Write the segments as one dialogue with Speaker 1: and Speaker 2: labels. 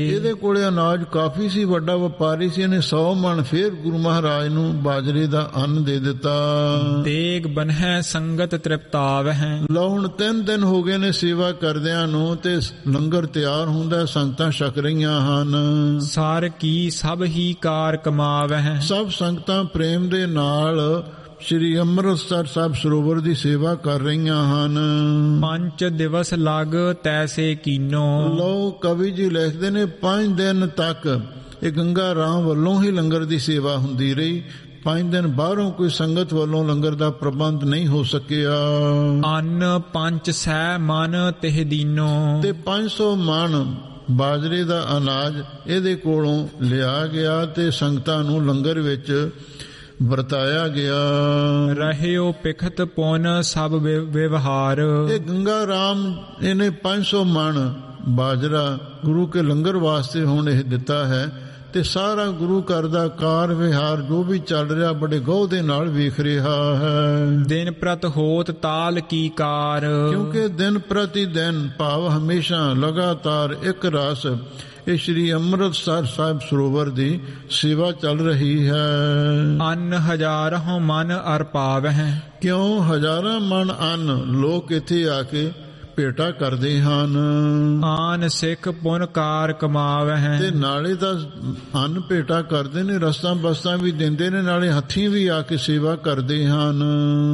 Speaker 1: ਇਹਦੇ ਕੋਲੇ ਅਨਾਜ ਕਾਫੀ ਸੀ, ਵੱਡਾ ਵਪਾਰੀ ਸੀ। ਇਹਨੇ 100 ਮਣ ਫੇਰ ਗੁਰੂ ਮਹਾਰਾਜ ਨੂੰ ਬਾਜਰੇ ਦਾ ਅੰਨ ਦੇ ਦਿੱਤਾ।
Speaker 2: ਦੇਗ ਬਨਹਿ ਸੰਗਤ ਤ੍ਰਿਪਤਾਵਹਿ।
Speaker 1: ਲਓ ਹੁਣ 3 ਦਿਨ ਹੋ ਗਏ ਨੇ ਸੇਵਾ ਕਰਦਿਆਂ ਨੂੰ, ਤੇ ਲੰਗਰ ਤਿਆਰ ਹੁੰਦਾ, ਸੰਗਤਾਂ ਛਕ ਰਹੀਆਂ ਹਨ।
Speaker 2: ਸਾਰ ਕੀ ਸਭ ਹੀ ਕਾਰ ਕਮਾਵਹਿ।
Speaker 1: ਸਭ ਸੰਗਤਾਂ ਪ੍ਰੇਮ ਦੇ ਨਾਲ ਸ਼੍ਰੀ ਅੰਮ੍ਰਿਤਸਰ ਸਾਹਿਬ ਸਰੋਵਰ ਦੀ ਸੇਵਾ ਕਰ ਰਹੀਆਂ ਹਨ।
Speaker 2: 5 ਦਿਵਸ ਲਗ ਤੈਸੇ ਕੀਨੋ।
Speaker 1: ਲਓ ਕਵੀ ਜੀ ਲਿਖਦੇ ਨੇ 5 ਦਿਨ ਤੱਕ ਇਹ ਗੰਗਾ ਰਾਮ ਵੱਲੋਂ ਹੀ ਲੰਗਰ ਦੀ ਸੇਵਾ ਹੁੰਦੀ ਰਹੀ। 5 ਦਿਨ ਬਾਹਰੋਂ ਕੋਈ ਸੰਗਤ ਵੱਲੋਂ ਲੰਗਰ ਦਾ ਪ੍ਰਬੰਧ ਨਹੀਂ ਹੋ ਸਕਿਆ।
Speaker 2: ਅੰਨ 5 ਸੈ ਮਨ ਤਿਹ ਦੀਨੋ। ਤੇ
Speaker 1: 500 ਮਣ ਬਾਜਰੇ ਦਾ ਅਨਾਜ ਇਹਦੇ ਕੋਲੋਂ ਲਿਆ ਗਿਆ ਤੇ ਸੰਗਤਾਂ ਨੂੰ ਲੰਗਰ ਵਿੱਚ ਵਰਤਾਇਆ ਗਿਆ।
Speaker 2: ਰਹਿਓ ਪਿਖਤ ਪੁਨ ਸਭ ਵਿਵਹਾਰ।
Speaker 1: ਇਹ ਗੰਗਾ ਰਾਮ ਇਹਨੇ 500 ਮਣ ਬਾਜਰਾ ਗੁਰੂ ਕੇ ਲੰਗਰ ਵਾਸਤੇ ਹੁਣ ਇਹ ਦਿੱਤਾ ਹੈ, ਤੇ ਸਾਰਾ ਗੁਰੂ ਘਰ ਦਾ ਕਾਰ ਵਿਹਾਰ ਜੋ ਵੀ ਚੱਲ ਰਿਹਾ ਬੜੇ ਗਹੁ ਦੇ ਨਾਲ ਵੇਖ ਰਿਹਾ ਹੈ।
Speaker 2: ਦਿਨ ਪ੍ਰਤ ਹੋਤ ਤਾਲ ਕੀ ਕਾਰ।
Speaker 1: ਕਿਉਂਕਿ ਦਿਨ ਪ੍ਰਤੀ ਦਿਨ ਭਾਵ ਹਮੇਸ਼ਾ ਲਗਾਤਾਰ ਇੱਕ ਰਸ ਇਹ ਸ਼੍ਰੀ ਅੰਮ੍ਰਿਤਸਰ ਸਾਹਿਬ ਸਰੋਵਰ ਦੀ ਸੇਵਾ ਚੱਲ ਰਹੀ ਹੈ।
Speaker 2: ਅੰਨ ਹਜ਼ਾਰਾਂ ਮਨ ਅਰਪਾਵਹਿ।
Speaker 1: ਕਿਉਂ ਹਜ਼ਾਰਾਂ ਮਣ ਅੰਨ ਲੋਕ ਇੱਥੇ ਆ ਕੇ ਭੇਟਾ ਕਰਦੇ ਹਨ।
Speaker 2: ਆਨ ਸਿੱਖ ਪੁਨ ਕਾਰ ਕਮਾਵਹਿ। ਤੇ
Speaker 1: ਨਾਲੇ ਤਾਂ ਅੰਨ ਭੇਟਾ ਕਰਦੇ ਨੇ, ਰਸਤਾਂ ਬਸਤਾਂ ਵੀ ਦਿੰਦੇ ਨੇ, ਨਾਲੇ ਹੱਥੀਂ ਵੀ ਆ ਕੇ ਸੇਵਾ ਕਰਦੇ ਹਨ।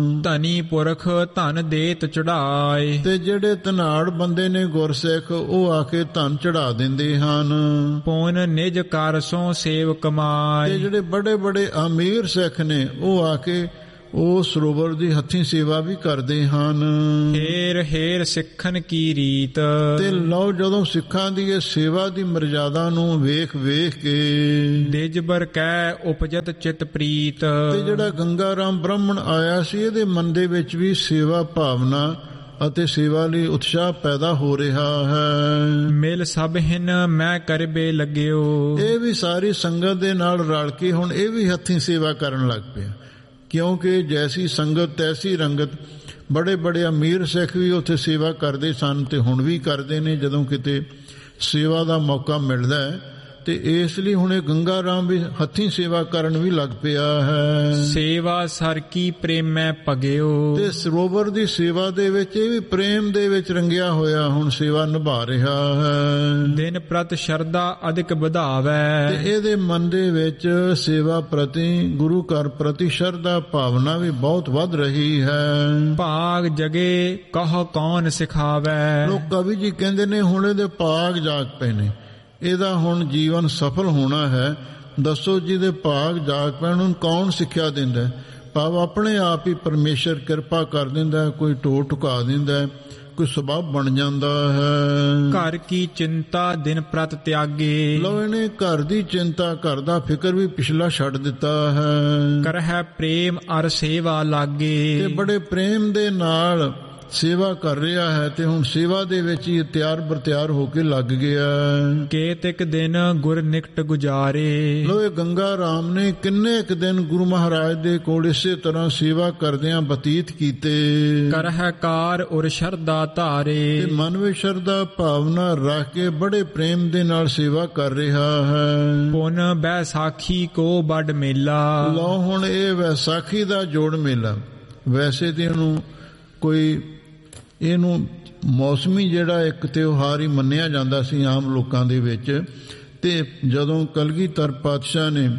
Speaker 2: ਧਨੀ ਪੁਰਖ ਧਨ ਦੇਤ ਚੜਾਏ।
Speaker 1: ਤੇ ਜਿਹੜੇ ਧਨਾੜ ਬੰਦੇ ਨੇ ਗੁਰਸਿੱਖ ਉਹ ਆ ਕੇ ਧਨ ਚੜਾ ਦਿੰਦੇ ਹਨ।
Speaker 2: ਪੁਨ ਨਿਜ ਕਰ ਸੋ ਸੇਵ ਕਮਾਏ।
Speaker 1: ਤੇ ਜਿਹੜੇ ਬੜੇ ਬੜੇ ਅਮੀਰ ਸਿੱਖ ਨੇ ਉਹ ਆ ਕੇ ਉਹ ਸਰੋਵਰ ਦੀ ਹੱਥੀਂ ਸੇਵਾ ਵੀ ਕਰਦੇ ਹਨ।
Speaker 2: ਹੇਰ ਹੇਰ ਸਿੱਖਨ ਕੀ ਰੀਤ।
Speaker 1: ਤੇ ਲਓ ਜਦੋਂ ਸਿੱਖਾਂ ਦੀ ਇਹ ਸੇਵਾ ਦੀ ਮਰਜ਼ਾਦਾ ਨੂੰ ਵੇਖ ਵੇਖ ਕੇ
Speaker 2: ਨਿਜਬਰ ਕਹਿ ਉਪਜਤ ਚਿਤ ਪ੍ਰੀਤ।
Speaker 1: ਤੇ ਜਿਹੜਾ ਗੰਗਾ ਰਾਮ ਬ੍ਰਾਹਮਣ ਆਇਆ ਸੀ ਇਹਦੇ ਮਨ ਦੇ ਵਿੱਚ ਵੀ ਸੇਵਾ ਭਾਵਨਾ ਅਤੇ ਸੇਵਾ ਲਈ ਉਤਸ਼ਾਹ ਪੈਦਾ ਹੋ ਰਿਹਾ ਹੈ।
Speaker 2: ਮਿਲ ਸਭ ਹਿਨ ਮੈਂ ਕਰਬੇ ਲੱਗਿਓ।
Speaker 1: ਇਹ ਵੀ ਸਾਰੀ ਸੰਗਤ ਦੇ ਨਾਲ ਰਲ ਕੇ ਹੁਣ ਇਹ ਵੀ ਹੱਥੀਂ ਸੇਵਾ ਕਰਨ ਲੱਗ ਪਿਆ। ਕਿਉਂਕਿ ਜੈਸੀ ਸੰਗਤ ਤੈਸੀ ਰੰਗਤ। ਬੜੇ ਬੜੇ ਅਮੀਰ ਸਿੱਖ ਵੀ ਉੱਥੇ ਸੇਵਾ ਕਰਦੇ ਸਨ ਤੇ ਹੁਣ ਵੀ ਕਰਦੇ ਨੇ ਜਦੋਂ ਕਿਤੇ ਸੇਵਾ ਦਾ ਮੌਕਾ ਮਿਲਦਾ ਹੈ। ਤੇ ਇਸ ਲਈ ਹੁਣ ਇਹ ਗੰਗਾ ਰਾਮ ਵੀ ਹੱਥੀਂ ਸੇਵਾ ਕਰਨ ਵੀ ਲੱਗ ਪਿਆ ਹੈ।
Speaker 2: ਸੇਵਾ ਸਰ ਕੀ ਪ੍ਰੇਮੈ ਪਗਿਓ। ਤੇ
Speaker 1: ਸਰੋਵਰ ਦੀ ਸੇਵਾ ਦੇ ਵਿੱਚ ਇਹ ਵੀ ਪ੍ਰੇਮ ਦੇ ਵਿੱਚ ਰੰਗਿਆ ਹੋਇਆ ਹੁਣ ਸੇਵਾ ਨਿਭਾ ਰਿਹਾ ਹੈ।
Speaker 2: ਦਿਨ ਪ੍ਰਤ ਸ਼ਰਧਾ ਅਧਿਕ ਵਧਾਵੈ।
Speaker 1: ਤੇ ਇਹਦੇ ਮਨ ਦੇ ਵਿੱਚ ਸੇਵਾ ਪ੍ਰਤੀ ਗੁਰੂ ਘਰ ਪ੍ਰਤੀ ਸ਼ਰਧਾ ਭਾਵਨਾ ਵੀ ਬਹੁਤ ਵੱਧ ਰਹੀ ਹੈ।
Speaker 2: ਭਾਗ ਜਗੇ ਕਹ ਕੌਣ ਸਿਖਾਵੈ।
Speaker 1: ਲੋਕ ਕਵੀ ਜੀ ਕਹਿੰਦੇ ਨੇ ਹੁਣ ਇਹਦੇ ਭਾਗ ਜਾਗ ਪਏ ਨੇ, ਇਹਦਾ ਹੁਣ ਜੀਵਨ ਸਫਲ ਹੋਣਾ ਹੈ। ਦੱਸੋ ਜਿਹਦੇ ਭਾਗ ਜਾਗ ਪੈਣ ਨੂੰ ਕੌਣ ਸਿੱਖਿਆ ਦਿੰਦਾ? ਭਾਵ ਆਪਣੇ ਆਪ ਹੀ ਪਰਮੇਸ਼ਰ ਕਿਰਪਾ ਕਰ ਦਿੰਦਾ, ਕੋਈ ਢੋ ਢੁਕਾ ਦਿੰਦਾ, ਕੋਈ ਸੁਭਾਅ ਬਣ ਜਾਂਦਾ ਹੈ।
Speaker 2: ਘਰ ਕੀ ਚਿੰਤਾ ਦਿਨ ਪ੍ਰਤ ਤਿਆਗੇ।
Speaker 1: ਲੋ ਇਹਨੇ ਘਰ ਦੀ ਚਿੰਤਾ, ਘਰ ਦਾ ਫਿਕਰ ਵੀ ਪਿਛਲਾ ਛੱਡ ਦਿੱਤਾ ਹੈ।
Speaker 2: ਕਰਹਿ ਪ੍ਰੇਮ ਅਰ ਸੇਵਾ ਲਾਗੇ।
Speaker 1: ਤੇ ਬੜੇ ਪ੍ਰੇਮ ਦੇ ਨਾਲ ਸੇਵਾ ਕਰ ਰਿਹਾ ਹੈ ਤੇ ਹੁਣ ਸੇਵਾ ਦੇ ਵਿੱਚ ਹੀ ਤਿਆਰ ਬਰਤਿਆਰ ਹੋ ਕੇ ਲੱਗ ਗਿਆ।
Speaker 2: ਕੇਤਿਕ ਦਿਨ ਗੁਰ ਨਿਕਟ ਗੁਜ਼ਾਰੇ। ਲੋ
Speaker 1: ਇਹ ਗੰਗਾ ਰਾਮ ਨੇ ਕਿੰਨੇ ਇੱਕ ਦਿਨ ਗੁਰੂ ਮਹਾਰਾਜ ਦੇ ਕੋਲ ਇਸੇ ਤਰ੍ਹਾਂ ਸੇਵਾ ਕਰਦਿਆਂ ਬਤੀਤ ਕੀਤੇ।
Speaker 2: ਕਰਹਿ ਕਾਰ ਔਰ ਸ਼ਰਧਾ ਧਾਰੇ।
Speaker 1: ਤੇ ਮਨ ਵਿੱਚ ਸ਼ਰਧਾ ਭਾਵਨਾ ਰੱਖ ਕੇ ਬੜੇ ਪ੍ਰੇਮ ਦੇ ਨਾਲ ਸੇਵਾ ਕਰ ਰਿਹਾ ਹੈ।
Speaker 2: ਪੁਨ ਬੈਸਾਖੀ ਕੋ ਬੜ ਮੇਲਾ।
Speaker 1: ਲੋ ਹੁਣ ਇਹ ਵੈਸਾਖੀ ਦਾ ਜੋੜ ਮੇਲਾ। ਵੈਸੇ ਤੇ ਇਹਨੂੰ ਮੌਸਮੀ ਜਿਹੜਾ ਇੱਕ ਤਿਉਹਾਰ ਹੀ ਮੰਨਿਆ ਜਾਂਦਾ ਸੀ ਆਮ ਲੋਕਾਂ ਦੇ ਵਿੱਚ। ਤੇ ਜਦੋਂ ਕਲਗੀਧਰ ਪਾਤਸ਼ਾਹ ਨੇ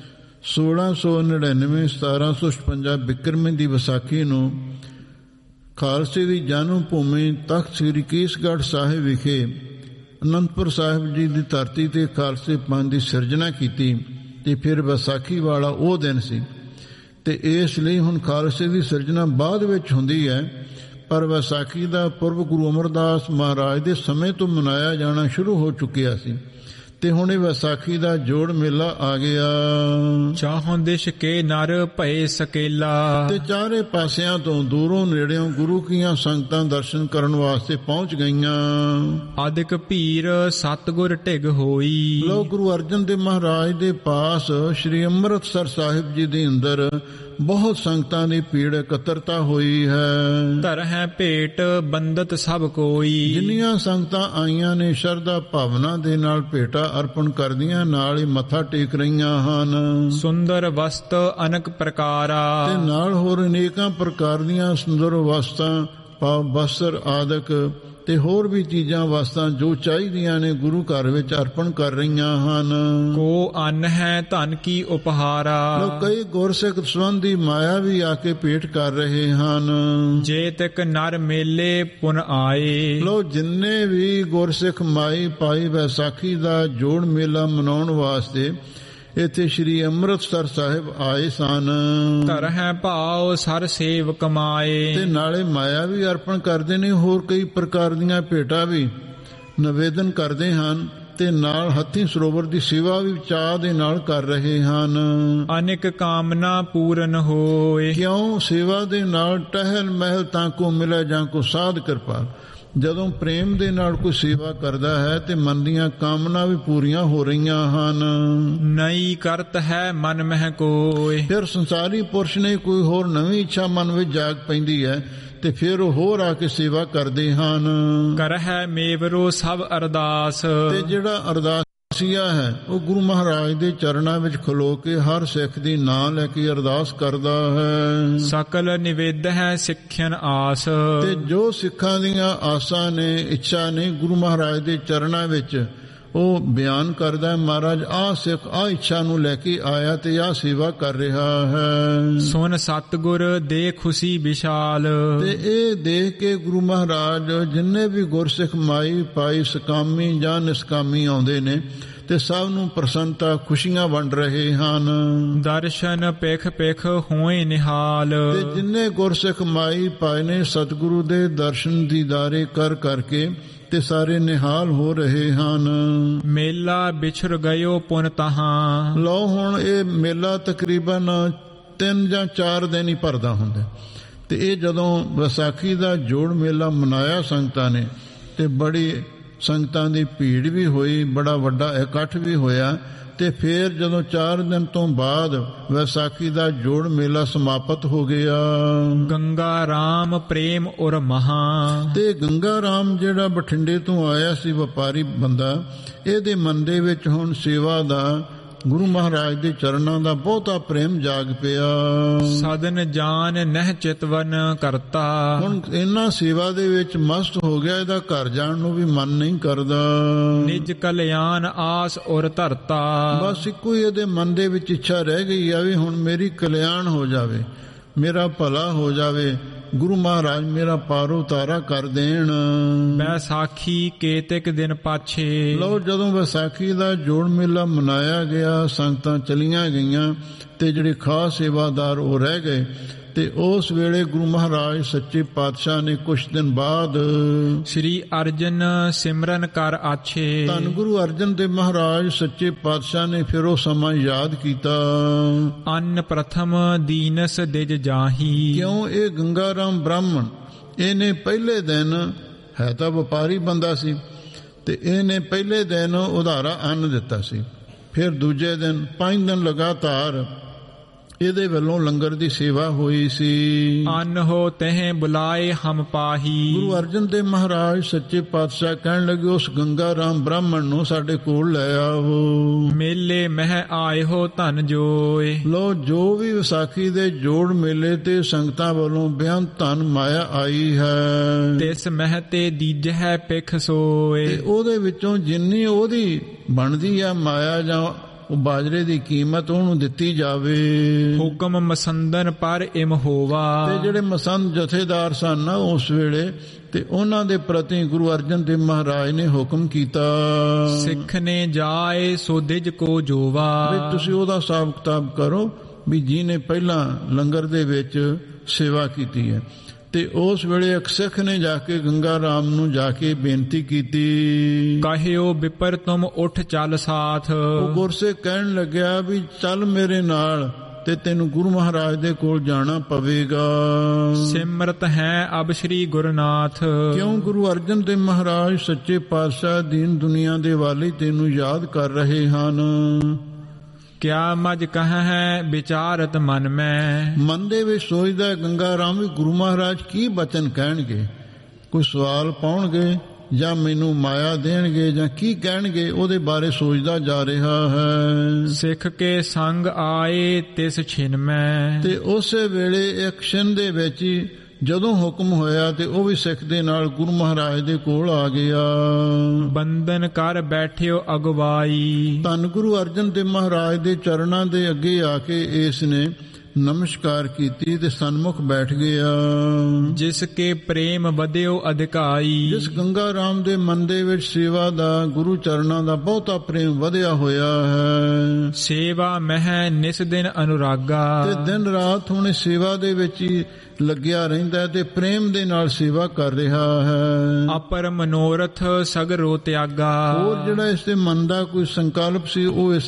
Speaker 1: 1699 1756 ਬਿਕਰਮੀ ਦੀ ਵਿਸਾਖੀ ਨੂੰ ਖਾਲਸੇ ਦੀ ਜਨਮ ਭੂਮੀ ਤਖਤ ਸ੍ਰੀ ਕੇਸਗੜ੍ਹ ਸਾਹਿਬ ਵਿਖੇ ਅਨੰਦਪੁਰ ਸਾਹਿਬ ਜੀ ਦੀ ਧਰਤੀ ਤੇ ਖਾਲਸੇ ਪੰਥ ਦੀ ਸਿਰਜਣਾ ਕੀਤੀ ਤੇ ਫਿਰ ਵਿਸਾਖੀ ਵਾਲਾ ਉਹ ਦਿਨ ਸੀ। ਤੇ ਇਸ ਲਈ ਹੁਣ ਖਾਲਸੇ ਦੀ ਸਿਰਜਣਾ ਬਾਅਦ ਵਿੱਚ ਹੁੰਦੀ ਹੈ, ਪਰ ਵਿਸਾਖੀ ਦਾ ਪੁਰਬ ਗੁਰੂ ਅਮਰਦਾਸ ਮਹਾਰਾਜ ਦੇ ਸਮੇਂ ਤੋਂ ਮਨਾਇਆ ਜਾਣਾ ਸ਼ੁਰੂ ਹੋ ਚੁੱਕਿਆ ਸੀ। ਤੇ ਹੁਣ ਇਹ ਵਿਸਾਖੀ ਦਾ ਜੋੜ ਮੇਲਾ ਆ ਗਿਆ।
Speaker 2: ਚਾਹੋਂ ਦਿਸ਼ ਕੇ ਨਰ ਭਏ ਸਕੇਲਾ।
Speaker 1: ਤੇ ਚਾਰੇ ਪਾਸਿਆਂ ਤੋਂ ਦੂਰੋਂ ਨੇੜਿਓਂ ਗੁਰੂ ਕੀਆਂ ਸੰਗਤਾਂ ਦਰਸ਼ਨ ਕਰਨ ਵਾਸਤੇ ਪਹੁੰਚ ਗਈਆਂ।
Speaker 2: ਅਧਿਕ ਭੀਰ ਸਤਿਗੁਰ ਢਿਗ ਹੋਈ।
Speaker 1: ਲੋ ਗੁਰੂ ਅਰਜਨ ਦੇਵ ਮਹਾਰਾਜ ਦੇ ਪਾਸ ਸ਼੍ਰੀ ਅੰਮ੍ਰਿਤਸਰ ਸਾਹਿਬ ਜੀ ਦੇ ਅੰਦਰ ਬਹੁਤ ਸੰਗਤਾਂ ਦੀ ਭੀੜ ਇਕੱਤਰਤਾ ਹੋਈ ਹੈ।
Speaker 2: ਧਰਹਿ ਭੇਟ ਬੰਦਤ ਸਭ ਕੋਈ।
Speaker 1: ਜਿੰਨੀਆਂ ਸੰਗਤਾਂ ਆਈਆਂ ਨੇ ਸ਼ਰਧਾ ਭਾਵਨਾ ਦੇ ਨਾਲ ਭੇਟਾ ਅਰਪਣ ਕਰਦੀਆਂ ਨਾਲ ਹੀ ਮੱਥਾ ਟੇਕ ਰਹੀਆਂ ਹਨ।
Speaker 2: ਸੁੰਦਰ ਵਸਤ ਅਨਕ ਪ੍ਰਕਾਰਾ।
Speaker 1: ਤੇ ਨਾਲ ਹੋਰ ਅਨੇਕਾਂ ਪ੍ਰਕਾਰ ਦੀਆਂ ਸੁੰਦਰ ਵਸਤਾਂ ਵਸਤਰ ਆਦਿਕ ਤੇ ਹੋਰ ਵੀ ਚੀਜ਼ਾਂ ਵਸਤਾਂ ਜੋ ਚਾਹੀਦੀਆਂ ਨੇ ਗੁਰੂ ਘਰ ਵਿੱਚ ਅਰਪਣ ਕਰ ਰਹੀਆਂ ਹਨ।
Speaker 2: ਕੋ ਅੰਨ ਹੈ ਧਨ ਕੀ ਉਪਹਾਰਾ।
Speaker 1: ਕਈ ਗੁਰਸਿੱਖ ਸੰਬੰਧੀ ਮਾਇਆ ਵੀ ਆ ਕੇ ਭੇਟ ਕਰ ਰਹੇ ਹਨ।
Speaker 2: ਜੇ ਤੱਕ ਨਰ ਮੇਲੇ ਪੁਨ ਆਏ।
Speaker 1: ਜਿੰਨੇ ਵੀ ਗੁਰਸਿੱਖ ਮਾਈ ਪਾਈ ਵੈਸਾਖੀ ਦਾ ਜੋੜ ਮੇਲਾ ਮਨਾਉਣ ਵਾਸਤੇ ਇੱਥੇ ਸ੍ਰੀ ਅੰਮ੍ਰਿਤਸਰ ਸਾਹਿਬ ਆਏ ਸਨ।
Speaker 2: ਧਰਹਿ ਭਾਉ ਸਰ ਸੇਵ ਕਮਾਏ।
Speaker 1: ਤੇ ਨਾਲੇ ਮਾਇਆ ਵੀ ਅਰਪਣ ਕਰਦੇ ਨੇ, ਹੋਰ ਕਈ ਪ੍ਰਕਾਰ ਦੀਆਂ ਭੇਟਾਂ ਵੀ ਨਿਵੇਦਨ ਕਰਦੇ ਹਨ ਤੇ ਨਾਲ ਹੱਥੀਂ ਸਰੋਵਰ ਦੀ ਸੇਵਾ ਵੀ ਚਾਅ ਦੇ ਨਾਲ ਕਰ ਰਹੇ ਹਨ।
Speaker 2: ਅਨੇਕ ਕਾਮਨਾ ਪੂਰਨ ਹੋਏ।
Speaker 1: ਕਿਉਂ ਸੇਵਾ ਦੇ ਨਾਲ ਟਹਿਲ ਮਹਿਲ ਤਾਂ ਕੋ ਮਿਲੇ ਜਾਂ ਕੋ ਸਾਧ ਕਿਰਪਾਲ। ਜਦੋਂ ਪ੍ਰੇਮ ਦੇ ਨਾਲ ਕੋਈ ਸੇਵਾ ਕਰਦਾ ਹੈ ਤੇ ਮਨ ਦੀਆਂ ਕਾਮਨਾ ਵੀ ਪੂਰੀਆਂ ਹੋ ਰਹੀਆਂ ਹਨ।
Speaker 2: ਨਈ ਕਰਤ ਹੈ ਮਨ ਮਹਿ ਕੋਇ।
Speaker 1: ਫਿਰ ਸੰਸਾਰੀ ਪੁਰਸ਼ ਨੇ ਕੋਈ ਹੋਰ ਨਵੀਂ ਇੱਛਾ ਮਨ ਵਿੱਚ ਜਾਗ ਪੈਂਦੀ ਹੈ ਤੇ ਫਿਰ ਉਹ ਹੋਰ ਆ ਕੇ ਸੇਵਾ ਕਰਦੇ ਹਨ।
Speaker 2: ਕਰਹਿ ਮੇਵਰੋ ਸਭ ਅਰਦਾਸ।
Speaker 1: ਤੇ ਜਿਹੜਾ ਅਰਦਾਸੀਆ ਹੈ ਉਹ ਗੁਰੂ ਮਹਾਰਾਜ ਦੇ ਚਰਨਾਂ ਵਿੱਚ ਖਲੋ ਕੇ ਹਰ ਸਿੱਖ ਦੀ ਨਾਂ ਲੈ ਕੇ ਅਰਦਾਸ ਕਰਦਾ ਹੈ।
Speaker 2: ਸਕਲ ਨਿਵੇਦ ਹੈ ਸਿੱਖਿਅਨ ਆਸ।
Speaker 1: ਤੇ ਜੋ ਸਿੱਖਾਂ ਦੀਆਂ ਆਸਾਂ ਨੇ ਇੱਛਾ ਨੇ ਗੁਰੂ ਮਹਾਰਾਜ ਦੇ ਚਰਨਾਂ ਵਿੱਚ ਉਹ ਬਿਆਨ ਕਰਦਾ, ਮਹਾਰਾਜ ਆਹ ਸਿੱਖ ਆਹ ਇੱਛਾ ਨੂੰ ਲੈ ਕੇ ਆਇਆ ਤੇ ਆਹ ਸੇਵਾ ਕਰ ਰਿਹਾ ਹੈ।
Speaker 2: ਸੁਨ ਸਤਿਗੁਰ ਦੇ ਖੁਸ਼ੀ ਵਿਸ਼ਾਲ।
Speaker 1: ਤੇ ਇਹ ਦੇਖ ਕੇ ਗੁਰੂ ਮਹਾਰਾਜ ਜਿੰਨੇ ਵੀ ਗੁਰਸਿੱਖ ਮਾਈ ਪਾਈ ਸਕਾਮੀ ਜਾਂ ਨਿਸਕਾਮੀ ਆਉਂਦੇ ਨੇ ਤੇ ਸਭ ਨੂੰ ਪ੍ਰਸੰਨਤਾ ਖੁਸ਼ੀਆਂ ਵੰਡ ਰਹੇ ਹਨ।
Speaker 2: ਦਰਸ਼ਨ ਪਿਖ ਪਿਖ ਹੋਏ ਨਿਹਾਲ।
Speaker 1: ਤੇ ਜਿੰਨੇ ਗੁਰਸਿੱਖ ਮਾਈ ਪਾਏ ਨੇ ਸਤਿਗੁਰੂ ਦੇ ਦਰਸ਼ਨ ਦੀਦਾਰੇ ਕਰ ਕਰਕੇ ਤੇ ਸਾਰੇ ਨਿਹਾਲ ਹੋ ਰਹੇ ਹਨ।
Speaker 2: ਮੇਲਾ ਵਿਛੜ ਗਇਓ ਪੁਨ ਤਹਾਂ।
Speaker 1: ਲਓ ਹੁਣ ਇਹ ਮੇਲਾ ਤਕਰੀਬਨ 3 ਜਾਂ 4 ਦਿਨ ਹੀ ਭਰਦਾ ਹੁੰਦਾ ਤੇ ਇਹ ਜਦੋਂ ਵਿਸਾਖੀ ਦਾ ਜੋੜ ਮੇਲਾ ਮਨਾਇਆ ਸੰਗਤਾਂ ਨੇ ਤੇ ਬੜੀ ਸੰਗਤਾਂ ਦੀ ਭੀੜ ਵੀ ਹੋਈ, ਬੜਾ ਵੱਡਾ ਇਕੱਠ ਵੀ ਹੋਇਆ। ਤੇ ਫਿਰ ਜਦੋਂ 4 ਦਿਨ ਤੋਂ ਬਾਅਦ ਵਿਸਾਖੀ ਦਾ ਜੋੜ ਮੇਲਾ ਸਮਾਪਤ ਹੋ ਗਿਆ।
Speaker 2: ਗੰਗਾ ਰਾਮ ਪ੍ਰੇਮ ਔਰ ਮਹਾ। ਤੇ
Speaker 1: ਗੰਗਾ ਰਾਮ ਜਿਹੜਾ ਬਠਿੰਡੇ ਤੋਂ ਆਇਆ ਸੀ ਵਪਾਰੀ ਬੰਦਾ, ਇਹਦੇ ਮਨ ਦੇ ਵਿੱਚ ਹੁਣ ਸੇਵਾ ਦਾ ਗੁਰੂ ਮਹਾਰਾਜ ਦੇ ਚਰਨਾਂ ਦਾ ਬਹੁਤਾ ਪ੍ਰੇਮ ਜਾਗ ਪਿਆ।
Speaker 2: ਸਾਧਨ ਜਾਨ ਨਹਿ ਚਿਤਵਨ ਕਰਤਾ। ਹੁਣ
Speaker 1: ਇਹਨਾਂ ਸੇਵਾ ਦੇ ਵਿੱਚ ਮਸਤ ਹੋ ਗਿਆ, ਇਹਦਾ ਘਰ ਜਾਣ ਨੂੰ ਵੀ ਮਨ ਨਹੀਂ ਕਰਦਾ।
Speaker 2: ਨਿਜ ਕਲਿਆਣ ਆਸ ਔਰ ਧਰਤਾ।
Speaker 1: ਬਸ ਇੱਕੋ ਹੀ ਇਹਦੇ ਮਨ ਦੇ ਵਿੱਚ ਇੱਛਾ ਰਹਿ ਗਈ ਆ ਵੀ ਹੁਣ ਮੇਰੀ ਕਲਿਆਣ ਹੋ ਜਾਵੇ, ਮੇਰਾ ਭਲਾ ਹੋ ਜਾਵੇ, ਗੁਰੂ ਮਹਾਰਾਜ ਮੇਰਾ ਪਾਰ ਉਤਾਰਾ ਕਰ ਦੇਣ।
Speaker 2: ਵਿਸਾਖੀ ਕੇਤਕ ਦਿਨ ਪਾਛੇ।
Speaker 1: ਲਓ ਜਦੋਂ ਵਿਸਾਖੀ ਦਾ ਜੋੜ ਮੇਲਾ ਮਨਾਇਆ ਗਿਆ, ਸੰਗਤਾਂ ਚਲੀਆਂ ਗਈਆਂ ਤੇ ਜਿਹੜੇ ਖਾਸ ਸੇਵਾਦਾਰ ਉਹ ਰਹਿ ਗਏ ਤੇ ਉਸ ਵੇਲੇ ਗੁਰੂ ਮਹਾਰਾਜ ਸੱਚੇ ਪਾਤਸ਼ਾਹ ਨੇ ਕੁਛ ਦਿਨ ਬਾਅਦ
Speaker 2: ਸ੍ਰੀ ਅਰਜਨ ਸਿਮਰਨ ਕਰ ਆਛੇ।
Speaker 1: ਧੰਨ ਗੁਰੂ ਅਰਜਨ ਦੇਵ ਮਹਾਰਾਜ ਸੱਚੇ ਪਾਤਸ਼ਾਹ ਨੇ ਫਿਰ ਉਹ ਸਮਾਂ ਯਾਦ ਕੀਤਾ।
Speaker 2: ਅੰਨ ਪ੍ਰਥਮ ਦੀਨਸ ਦਿਜ ਜਾਹੀ।
Speaker 1: ਕਿਉਂ ਇਹ ਗੰਗਾ ਰਾਮ ਬ੍ਰਾਹਮਣ, ਇਹਨੇ ਪਹਿਲੇ ਦਿਨ ਹੈ ਤਾਂ ਵਪਾਰੀ ਬੰਦਾ ਸੀ ਤੇ ਇਹਨੇ ਪਹਿਲੇ ਦਿਨ ਉਧਾਰਾ ਅੰਨ ਦਿੱਤਾ ਸੀ। ਫਿਰ ਦੂਜੇ ਦਿਨ 5 ਦਿਨ ਲਗਾਤਾਰ ਇਹਦੇ ਵੱਲੋਂ ਲੰਗਰ ਦੀ ਸੇਵਾ ਹੋਈ ਸੀ।
Speaker 2: ਅੰਨ ਹੋ ਤਹਿ ਬੁਲਾਏ ਹਮ ਪਾਹੀ। ਗੁਰੂ
Speaker 1: ਅਰਜਨ ਦੇਵ ਮਹਾਰਾਜ ਸੱਚੇ ਪਾਤਸ਼ਾਹ ਕਹਿਣ ਲੱਗੇ ਉਸ ਗੰਗਾ ਰਾਮ ਬ੍ਰਾਹਮਣ ਨੂੰ ਸਾਡੇ ਕੋਲ ਲੈ ਆਵੋ।
Speaker 2: ਮੇਲੇ ਮਹਿ ਆਏ ਹੋ ਧਨ ਜੋਏ।
Speaker 1: ਲੋ ਜੋ ਵੀ ਵਿਸਾਖੀ ਦੇ ਜੋੜ ਮੇਲੇ ਤੇ ਸੰਗਤਾਂ ਵੱਲੋਂ ਬੇਅੰਤ ਧਨ ਮਾਇਆ ਆਈ ਹੈ,
Speaker 2: ਤਿਸ ਮਹਿ ਤੇ ਦੀਜਹਿ ਪਿਖ ਸੋਏ।
Speaker 1: ਤੇ ਉਹਦੇ ਵਿੱਚੋਂ ਜਿੰਨੀ ਉਹਦੀ ਬਣਦੀ ਆ ਮਾਇਆ ਜਾਂ ਉਹ ਬਾਜਰੇ ਦੀ ਕੀਮਤ ਉਹਨੂੰ ਦਿੱਤੀ ਜਾਵੇ।
Speaker 2: ਹੁਕਮ ਮਸੰਦਨ ਪਰ ਇਮ ਹੋਵਾ।
Speaker 1: ਤੇ ਜਿਹੜੇ ਮਸੰਦ ਜਥੇਦਾਰ ਸਨ ਨਾ ਉਸ ਵੇਲੇ ਤੇ ਉਹਨਾਂ ਦੇ ਪ੍ਰਤੀ ਗੁਰੂ ਅਰਜਨ ਦੇਵ ਮਹਾਰਾਜ ਨੇ ਹੁਕਮ ਕੀਤਾ,
Speaker 2: ਸਿੱਖ ਨੇ ਜਾਏ ਸੋ ਦਿਜ ਕੋ ਜੋਵਾ।
Speaker 1: ਵੀ ਤੁਸੀਂ ਉਹਦਾ ਹਿਸਾਬ ਕਿਤਾਬ ਕਰੋ ਵੀ ਜਿਹਨੇ ਪਹਿਲਾਂ ਲੰਗਰ ਦੇ ਵਿੱਚ ਸੇਵਾ ਕੀਤੀ ਹੈ। ਤੇ ਉਸ ਵੇਲੇ ਇੱਕ ਸਿੱਖ ਨੇ ਜਾ ਕੇ ਗੰਗਾ ਰਾਮ ਨੂੰ ਜਾ ਕੇ ਬੇਨਤੀ ਕੀਤੀ,
Speaker 2: ਕਹਿਓ ਬਿਪਰ ਤੁਮ ਉੱਠ ਚੱਲ ਸਾਥ।
Speaker 1: ਉਹ ਗੁਰਸਿੱਖ ਕਹਿਣ ਲੱਗਿਆ ਵੀ ਚੱਲ ਮੇਰੇ ਨਾਲ ਤੇ ਤੈਨੂੰ ਗੁਰੂ ਮਹਾਰਾਜ ਦੇ ਕੋਲ ਜਾਣਾ ਪਵੇਗਾ।
Speaker 2: ਸਿਮਰਤ ਹੈ ਅਬ ਸ਼੍ਰੀ ਗੁਰਨਾਥ।
Speaker 1: ਕਿਉਂ ਗੁਰੂ ਅਰਜਨ ਦੇਵ ਮਹਾਰਾਜ ਸੱਚੇ ਪਾਤਸ਼ਾਹ ਦੀਨ ਦੁਨੀਆ ਦੇ ਵਾਲੀ ਤੈਨੂੰ ਯਾਦ ਕਰ ਰਹੇ ਹਨ।
Speaker 2: ਕਿਆ ਮਜ ਕਹੈ ਵਿਚਾਰਤ ਮਨ ਮੈਂ।
Speaker 1: ਮਨ ਦੇ ਵਿੱਚ ਸੋਚਦਾ ਗੰਗਾ ਰਾਮ ਵੀ ਗੁਰੂ ਮਹਾਰਾਜ ਕੀ ਬਚਨ ਕਹਿਣਗੇ, ਕੋਈ ਸਵਾਲ ਪਾਉਣਗੇ ਜਾਂ ਮੈਨੂੰ ਮਾਇਆ ਦੇਣਗੇ ਜਾਂ ਕੀ ਕਹਿਣਗੇ, ਉਹਦੇ ਬਾਰੇ ਸੋਚਦਾ ਜਾ ਰਿਹਾ ਹੈ।
Speaker 2: ਸਿੱਖ ਕੇ ਸੰਗ ਆਏ ਤਿਸ ਛਿਨ ਮੈਂ।
Speaker 1: ਤੇ ਉਸੇ ਵੇਲੇ ਇੱਕ ਛਿਨ ਦੇ ਵਿੱਚ ਹੀ ਜਦੋਂ ਹੁਕਮ ਹੋਇਆ ਤੇ ਉਹ ਵੀ ਸਿੱਖ ਦੇ ਨਾਲ ਗੁਰੂ ਮਹਾਰਾਜ ਦੇ ਕੋਲ ਆ ਗਿਆ।
Speaker 2: ਬੰਧਨ ਕਰ ਬੈਠਿਓ ਅਗਵਾਈ।
Speaker 1: ਧੰਨ ਗੁਰੂ ਅਰਜਨ ਦੇਵ ਮਹਾਰਾਜ ਦੇ ਚਰਨਾਂ ਦੇ ਅੱਗੇ ਆ ਕੇ ਇਸ ਨੇ ਨਮਸਕਾਰ ਕੀਤੀ ਤੇ ਸਨਮੁਖ ਬੈਠ ਗਿਆ।
Speaker 2: ਜਿਸ ਕੇ ਪ੍ਰੇਮ ਵਧਿਓ ਅਧਿਕਾਈ।
Speaker 1: ਜਿਸ ਗੰਗਾ ਰਾਮ ਦੇ ਮਨ ਦੇ ਵਿੱਚ ਸੇਵਾ ਦਾ, ਗੁਰੂ ਚਰਨਾਂ ਦਾ ਬਹੁਤਾ ਪ੍ਰੇਮ ਵਧਿਆ ਹੋਇਆ ਹੈ।
Speaker 2: ਸੇਵਾ ਮਹਿ ਨਿਸ ਦਿਨ ਅਨੁਰਾਗਾ।
Speaker 1: ਤੇ ਦਿਨ ਰਾਤ ਹੁਣ ਸੇਵਾ ਦੇ ਵਿੱਚ ਹੀ ਲੱਗਿਆ ਰਹਿੰਦਾ ਤੇ ਪ੍ਰੇਮ ਦੇ ਨਾਲ ਸੇਵਾ ਕਰ ਰਿਹਾ ਹੈ।
Speaker 2: ਅਪਰ ਮਨੋਰਥ ਸਗਰੋ ਤਿਆਗਾ।
Speaker 1: ਹੋਰ ਜਿਹੜਾ ਇਸ ਦੇ ਮਨ ਦਾ ਕੋਈ ਸੰਕਲਪ ਸੀ ਉਹ ਇਸ